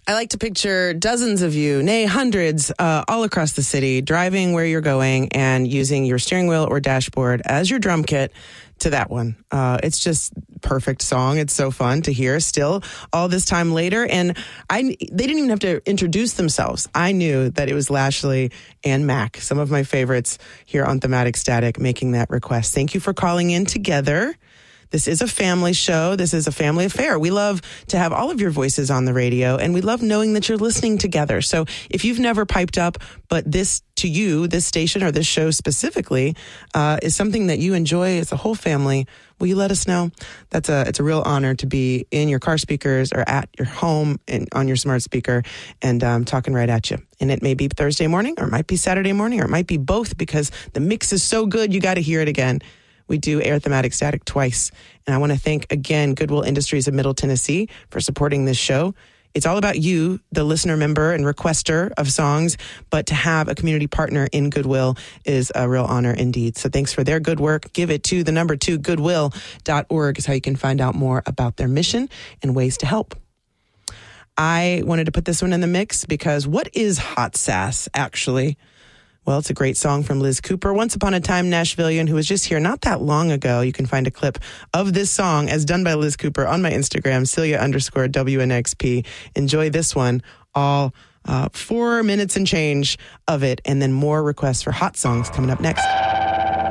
I like to picture dozens of you, nay, hundreds, all across the city, driving where you're going and using your steering wheel or dashboard as your drum kit to that one. It's just perfect song. It's so fun to hear still all this time later. And they didn't even have to introduce themselves. I knew that it was Lashley and Mac, some of my favorites here on Thematic Static, making that request. Thank you for calling in together. This is a family show. This is a family affair. We love to have all of your voices on the radio, and we love knowing that you're listening together. So if you've never piped up, but this to you, this station or this show specifically, is something that you enjoy as a whole family, will you let us know? It's a real honor to be in your car speakers or at your home and on your smart speaker and talking right at you. And it may be Thursday morning, or it might be Saturday morning, or it might be both, because the mix is so good you got to hear it again. We do air Thematic Static twice. And I want to thank, again, Goodwill Industries of Middle Tennessee for supporting this show. It's all about you, the listener member and requester of songs, but to have a community partner in Goodwill is a real honor indeed. So thanks for their good work. Give it to the number 2, goodwill.org is how you can find out more about their mission and ways to help. I wanted to put this one in the mix because what is hot sass, actually? Well, it's a great song from Liz Cooper, Once Upon a Time Nashvilleian, who was just here not that long ago. You can find a clip of this song as done by Liz Cooper on my Instagram, Celia_WNXP. Enjoy this one, all 4 minutes and change of it, and then more requests for hot songs coming up next.